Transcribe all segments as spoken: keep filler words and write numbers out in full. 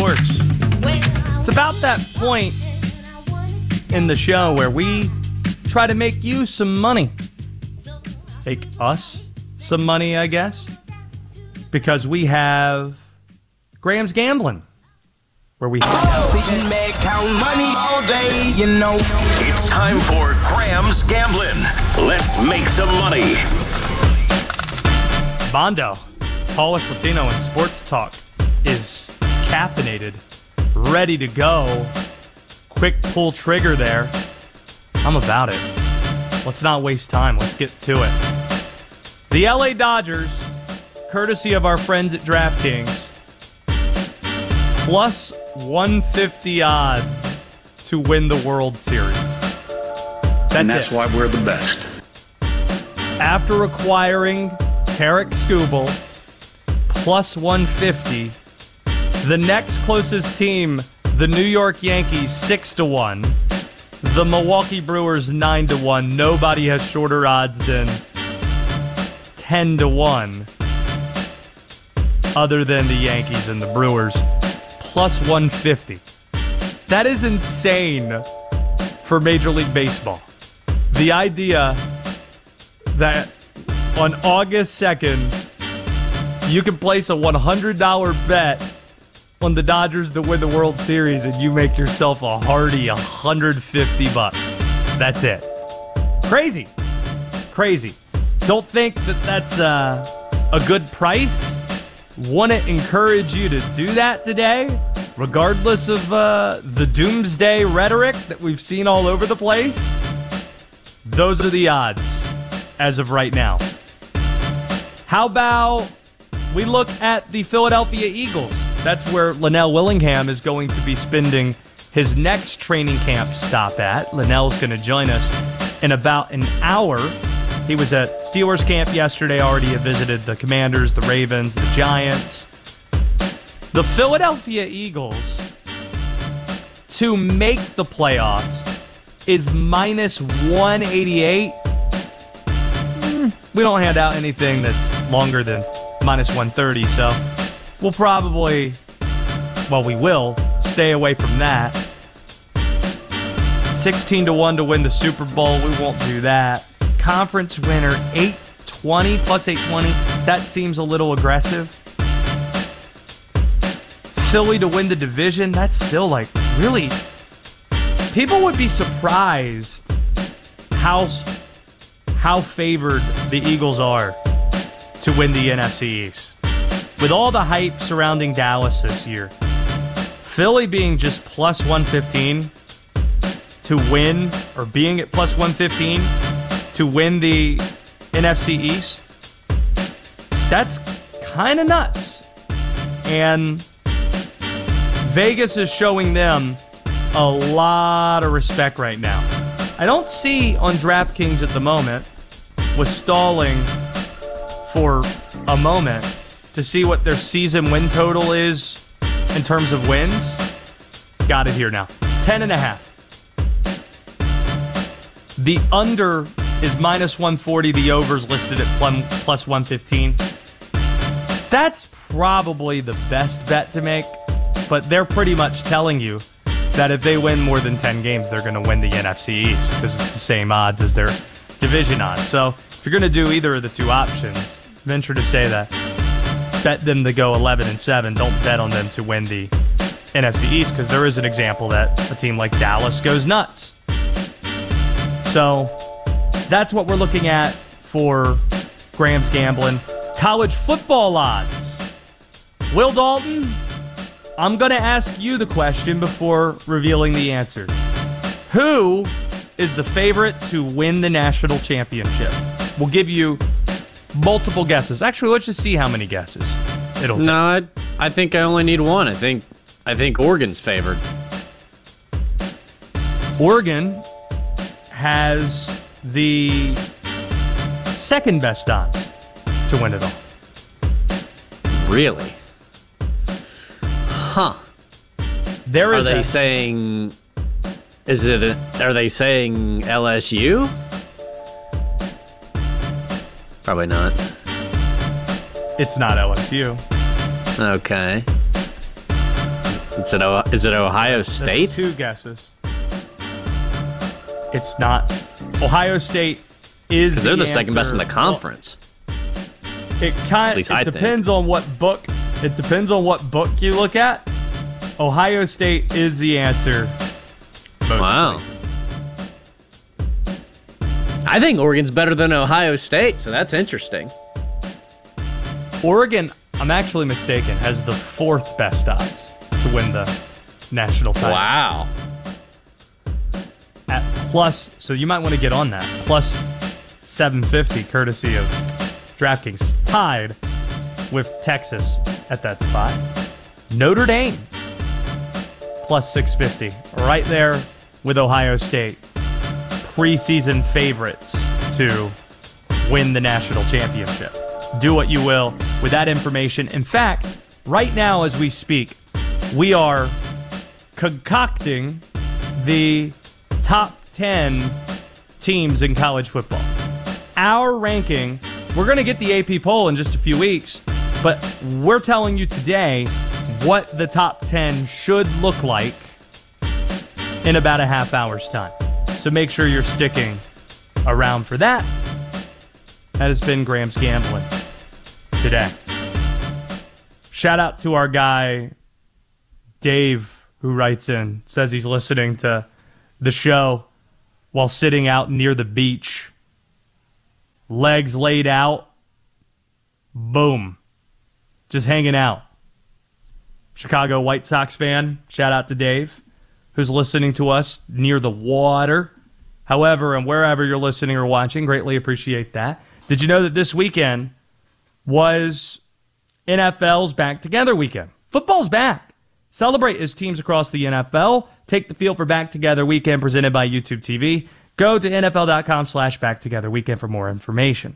Sports. It's about that point in the show where we try to make you some money. Make us some money, I guess. Because we have Graham's Gambling, where we count money all day, you know. It's time for Graham's Gambling. Let's make some money. Bondo, tallest Latino in sports talk, is caffeinated, ready to go. Quick pull trigger there. I'm about it. Let's not waste time. Let's get to it. The L A Dodgers, courtesy of our friends at DraftKings, plus one fifty odds to win the World Series. That's and that's it. why we're the best. After acquiring Tarek Skubal, plus one fifty, the next closest team, the New York Yankees, six to one. The Milwaukee Brewers, nine to one. Nobody has shorter odds than ten to one, other than the Yankees and the Brewers. Plus one fifty. That is insane for Major League Baseball. The idea that on August second, you can place a one hundred dollars bet on the Dodgers to win the World Series and you make yourself a hearty one hundred fifty bucks. That's it. Crazy. Crazy. Don't think that that's uh, a good price. Want to encourage you to do that today, regardless of uh, the doomsday rhetoric that we've seen all over the place. Those are the odds as of right now. How about we look at the Philadelphia Eagles? That's where Linnell Willingham is going to be spending his next training camp stop at. Linnell's going to join us in about an hour. He was at Steelers camp yesterday, already have visited the Commanders, the Ravens, the Giants. The Philadelphia Eagles, to make the playoffs, is minus one eighty-eight. Mm, we don't hand out anything that's longer than minus one thirty, so we'll probably, well, we will stay away from that. sixteen to one to win the Super Bowl. We won't do that. Conference winner, eight twenty, plus eight twenty. That seems a little aggressive. Philly to win the division, that's still like really, people would be surprised how, how favored the Eagles are to win the N F C East. With all the hype surrounding Dallas this year, Philly being just plus one fifteen to win, or being at plus one fifteen to win the N F C East, that's kind of nuts. And Vegas is showing them a lot of respect right now. I don't see on DraftKings at the moment, was stalling for a moment to see what their season win total is in terms of wins. Got it here now. ten and a half. The under is minus one forty. The over's listed at plus one fifteen. That's probably the best bet to make, but they're pretty much telling you that if they win more than ten games, they're going to win the N F C East because it's the same odds as their division odds. So if you're going to do either of the two options, venture to say that bet them to go eleven and seven. Don't bet on them to win the N F C East, because there is an example that a team like Dallas goes nuts. So that's what we're looking at for Graham's Gambling. College football odds. Will Dalton, I'm going to ask you the question before revealing the answer. Who is the favorite to win the national championship? We'll give you multiple guesses. Actually, let's just see how many guesses it'll take. No, I, I think I only need one. I think I think Oregon's favored. Oregon has the second best odds to win it all. Really? Huh. There Are is they a, saying... Is it... A, are they saying L S U? Probably not. It's not L S U. Okay. It's an o- is it Ohio That's State? two guesses. It's not. Ohio State is Because they're the, the second best in the answer. conference. It kind least it I depends on what book. It depends on what book you look at. Ohio State is the answer. Most Wow. places. I think Oregon's better than Ohio State, so that's interesting. Oregon, I'm actually mistaken, has the fourth best odds to win the national title. Wow. At plus, so you might want to get on that. Plus seven fifty, courtesy of DraftKings, tied with Texas at that spot. Notre Dame, plus six fifty, right there with Ohio State. Preseason favorites to win the national championship. Do what you will with that information. In fact, right now as we speak, we are concocting the top ten teams in college football. Our ranking, we're going to get the A P poll in just a few weeks, but we're telling you today what the top ten should look like in about a half hour's time. So make sure you're sticking around for that. That has been Graham's Gambling today. Shout out to our guy, Dave, who writes in, says he's listening to the show while sitting out near the beach. Legs laid out. Boom. Just hanging out. Chicago White Sox fan. Shout out to Dave, who's listening to us near the water. However, and wherever you're listening or watching, greatly appreciate that. Did you know that this weekend was N F L's Back Together weekend? Football's back. Celebrate as teams across the N F L take the field for Back Together weekend presented by YouTube T V. Go to nfl.com slash Back Together weekend for more information.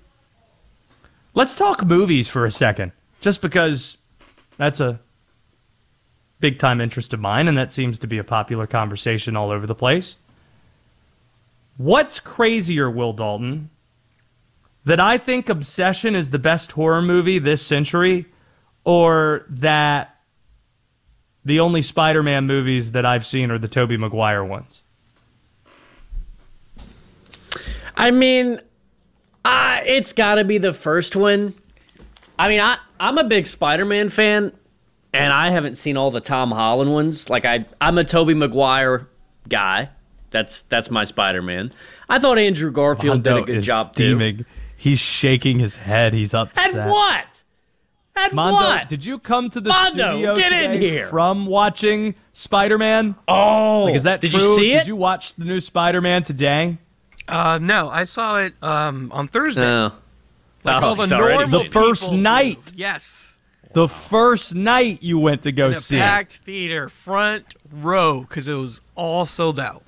Let's talk movies for a second, just because that's a big-time interest of mine, and that seems to be a popular conversation all over the place. What's crazier, Will Dalton, that I think Obsession is the best horror movie this century, or that the only Spider-Man movies that I've seen are the Tobey Maguire ones? I mean, uh, it's got to be the first one. I mean, I, I'm a big Spider-Man fan, and I haven't seen all the Tom Holland ones. Like, I, I'm a Tobey Maguire guy. That's that's my Spider-Man. I thought Andrew Garfield Mondo did a good is job, steaming. too. He's shaking his head. He's upset. And what? And Mondo, what? did you come to the Mondo, studio get in today here. from watching Spider-Man? Oh, Like, is that did true? you see it? Did you watch the new Spider-Man today? Uh, no, I saw it um, on Thursday. No. Like Oh, all the he's already normal seen it. The first people night. do. Yes. The first night you went to go In a see packed theater, front row, because it was all sold out.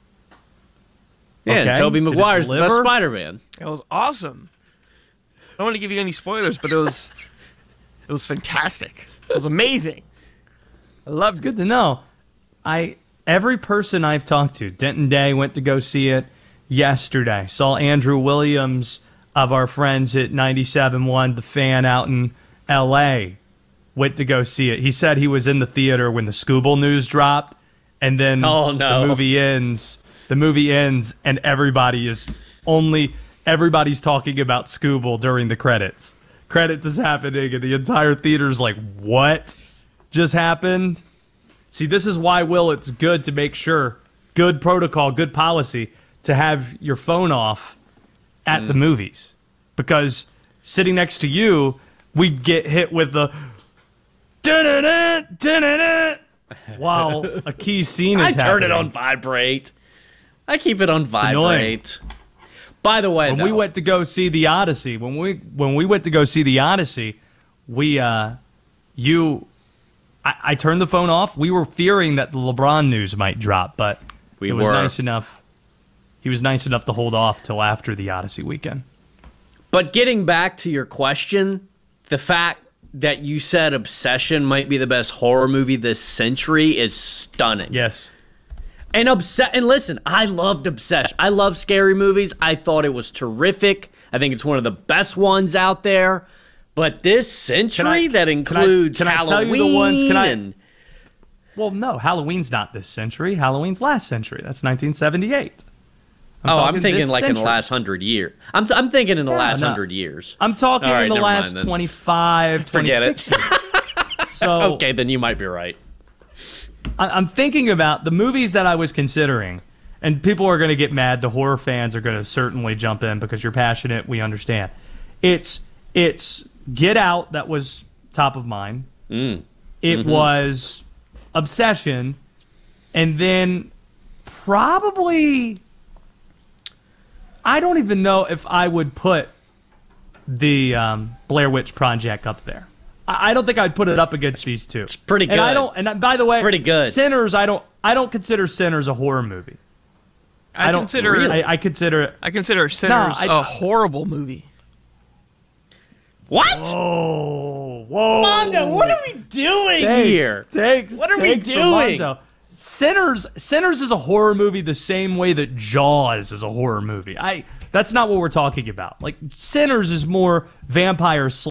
Yeah, and Okay. Tobey Did it Maguire's the best deliver? Spider-Man. It was awesome. I don't want to give you any spoilers, but it was it was fantastic. It was amazing. I loved It's good to know. I every person I've talked to, Denton Day went to go see it yesterday. Saw Andrew Williams of our friends at ninety-seven point one, The Fan out in L A, went to go see it. He said he was in the theater when the Scooble news dropped, and then Oh, no. the movie ends. The movie ends, and everybody is only everybody's talking about Scooble during the credits. Credits is happening, and the entire theater's like, "What just happened?" See, this is why, Will, it's good to make sure, good protocol, good policy, to have your phone off at the movies. Because sitting next to you, we'd get hit with the dun-dun-dun, dun-dun-dun, while a key scene is I turn it happening. on vibrate. I keep it on annoying. vibrate. By the way, When though, we went to go see the Odyssey, when we when we went to go see the Odyssey, we uh, you, I, I turned the phone off. We were fearing that the LeBron news might drop, but We it was were. nice enough. He was nice enough to hold off till after the Odyssey weekend. But getting back to your question, the fact that you said Obsession might be the best horror movie this century is stunning. Yes. And obse- and listen, I loved Obsession. I love scary movies. I thought it was terrific. I think it's one of the best ones out there. But this century Can I- that can I- includes can I tell you Halloween the ones- can I- and Well, no, Halloween's not this century. Halloween's last century. That's nineteen seventy-eight. I'm oh, I'm talking thinking this like in the century. last hundred years. I'm I'm thinking in the Yeah, last no. hundred years. I'm talking All right, in the never mind last then. twenty-five, Forget it. twenty-six years. So Okay, then you might be right. I- I'm thinking about the movies that I was considering, and people are going to get mad. The horror fans are going to certainly jump in because you're passionate. We understand. It's it's Get Out that was top of mind. Mm. It Mm-hmm. was Obsession, and then probably I don't even know if I would put the um, Blair Witch Project up there. I I don't think I'd put it up against these two. It's pretty And I good. don't. And I- by the way, pretty good. Sinners. I don't. I don't consider Sinners a horror movie. I, I don't consider I, I consider it. I consider Sinners I- a horrible movie. What? Oh, whoa! Mondo, what are we doing Takes, here? Takes, What are we takes from doing? Mondo. Sinners. Sinners is a horror movie the same way that Jaws is a horror movie. I. That's not what we're talking about. Like Sinners is more vampire sl-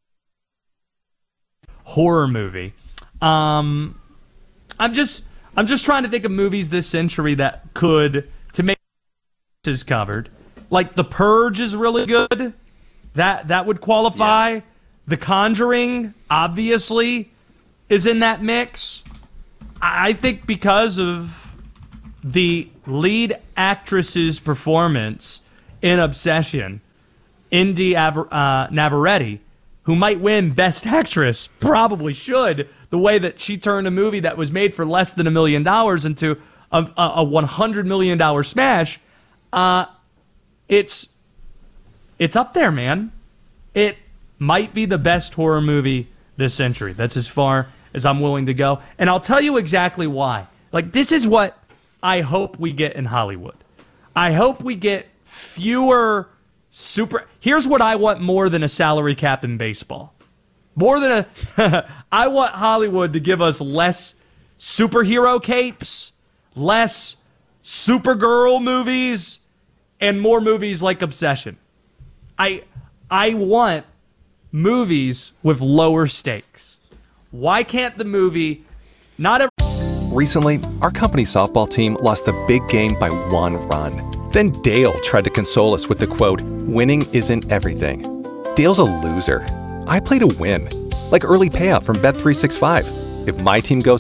horror movie. Um, I'm just. I'm just trying to think of movies this century that could to make is covered. Like The Purge is really good. That that would qualify. Yeah. The Conjuring, obviously, is in that mix. I I think because of the lead actress's performance in Obsession, Indy Avar- uh, Navarrete, who might win Best Actress, probably should, the way that she turned a movie that was made for less than a million dollars into a, a, a one hundred million dollars smash. Uh, it's it's up there, man. It might be the best horror movie this century. That's as far as I'm willing to go. And I'll tell you exactly why. Like, this is what I hope we get in Hollywood. I hope we get fewer super... Here's what I want more than a salary cap in baseball. More than a... I want Hollywood to give us less superhero capes, less Supergirl movies, and more movies like Obsession. I I want movies with lower stakes. Why can't the movie not every Recently, our company's softball team lost the big game by one run. Then Dale tried to console us with the quote, "Winning isn't everything." Dale's a loser. I play to win. Like early payout from Bet three sixty-five. If my team goes